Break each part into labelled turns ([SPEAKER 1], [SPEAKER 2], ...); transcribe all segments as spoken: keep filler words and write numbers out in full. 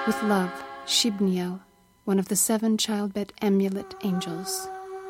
[SPEAKER 1] With love, Shibniel, one of the seven childbed amulet angels.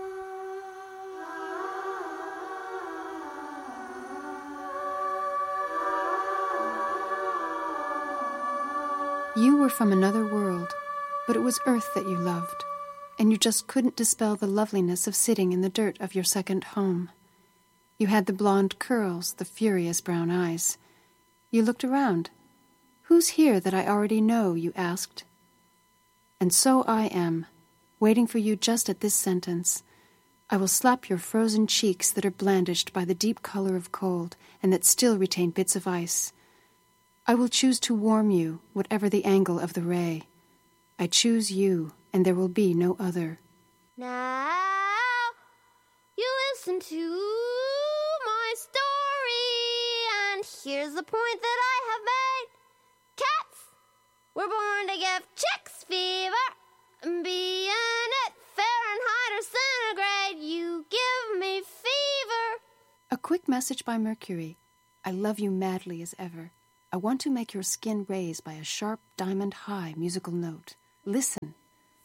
[SPEAKER 1] You were from another world, but it was Earth that you loved, and you just couldn't dispel the loveliness of sitting in the dirt of your second home. You had the blonde curls, the furious brown eyes. You looked around. "Who's here that I already know?" you asked. And so I am, waiting for you just at this sentence. I will slap your frozen cheeks that are blandished by the deep color of cold and that still retain bits of ice. I will choose to warm you, whatever the angle of the ray. I choose you, and there will be no other.
[SPEAKER 2] Now, you listen to my story, and here's the point that I have made. Cats were born to give chicks fever, and be in it Fahrenheit or centigrade, you give me fever.
[SPEAKER 1] A quick message by Mercury. I love you madly as ever. I want to make your skin raise by a sharp, diamond-high musical note. Listen.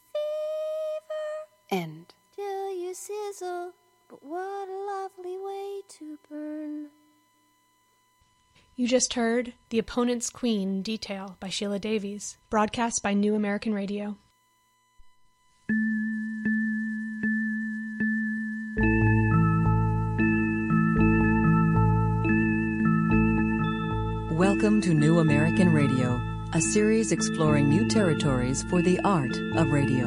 [SPEAKER 2] Fever.
[SPEAKER 1] End.
[SPEAKER 2] Till you sizzle, but what a lovely way to burn.
[SPEAKER 3] You just heard The Opponent's Queen Detail by Sheila Davies, broadcast by New American Radio.
[SPEAKER 4] Welcome to New American Radio, a series exploring new territories for the art of radio.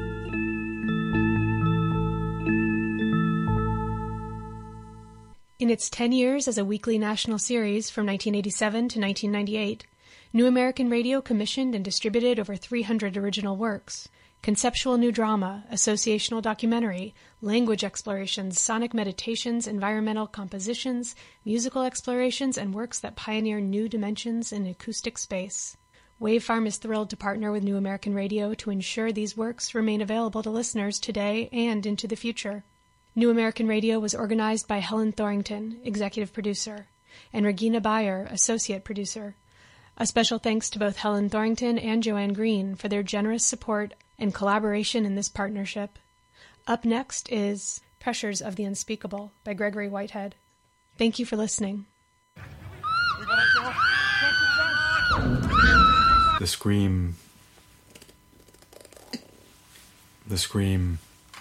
[SPEAKER 3] In its ten years as a weekly national series from nineteen eighty-seven to nineteen ninety-eight, New American Radio commissioned and distributed over three hundred original works. Conceptual new drama, associational documentary, language explorations, sonic meditations, environmental compositions, musical explorations, and works that pioneer new dimensions in acoustic space. Wave Farm is thrilled to partner with New American Radio to ensure these works remain available to listeners today and into the future. New American Radio was organized by Helen Thorington, executive producer, and Regina Bayer, associate producer. A special thanks to both Helen Thorington and Joanne Green for their generous support and collaboration in this partnership. Up next is Pressures of the Unspeakable by Gregory Whitehead. Thank you for listening.
[SPEAKER 5] The scream, the scream,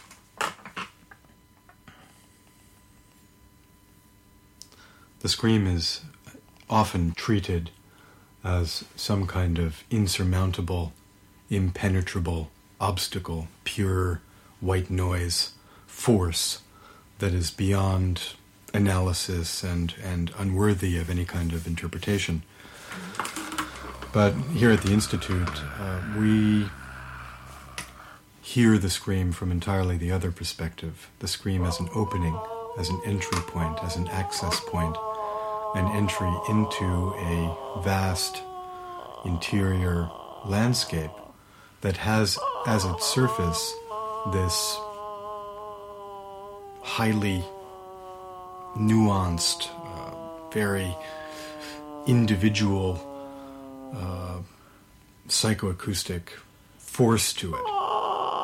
[SPEAKER 5] the scream is often treated as some kind of insurmountable, impenetrable obstacle, pure white noise force that is beyond analysis and, and unworthy of any kind of interpretation. But here at the Institute, uh, we hear the scream from entirely the other perspective. The scream as an opening, as an entry point, as an access point, an entry into a vast interior landscape that has as its surface this highly nuanced, uh, very individual uh, psychoacoustic force to it.